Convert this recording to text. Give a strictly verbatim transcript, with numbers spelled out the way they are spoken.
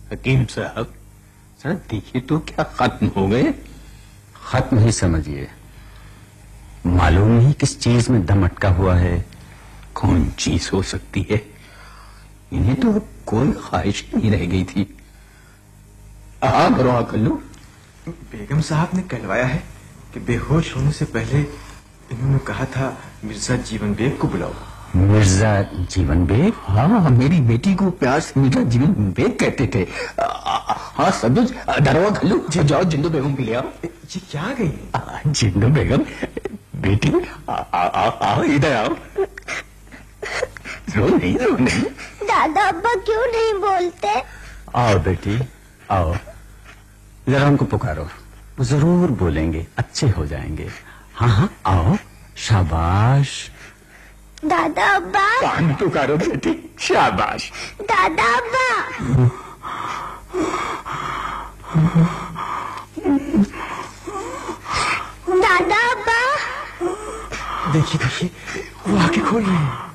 हकीम साहब, सर देखिए तो क्या खत्म हो गए? खत्म ही समझिए, मालूम नहीं किस चीज में दम अटका हुआ है। कौन चीज हो सकती है? इन्हें तो कोई ख्वाहिश नहीं रह गई थी। आ करो आ कल्लू। बेगम साहब ने कहलवाया है कि बेहोश होने से पहले इन्होंने कहा था मिर्जा जीवन बेग को बुलाओ। मिर्जा जीवन बेग? हाँ, मेरी बेटी को प्यार से मिर्जा जीवन बेग कहते थे। आ, आ, हाँ सब्ज, दरवा कल्लू, जाओ जिंदो बेगम को ले आओ। जी क्या आ गई? जिंदो बेगम, बेटी आओ, इधर आओ। रो नहीं रो नहीं। दादा अब्बा क्यों नहीं बोलते? आओ बेटी आओ, जरा उनको पुकारो, वो जरूर बोलेंगे, अच्छे हो जाएंगे। हाँ हाँ आओ, शाबाश। दादा अब्बा। कान पुकारो बेटी, शाबाश। दादा अब्बा। दादा अब्बा। देखिए देखिए, वो आंखें खोल रहे हैं।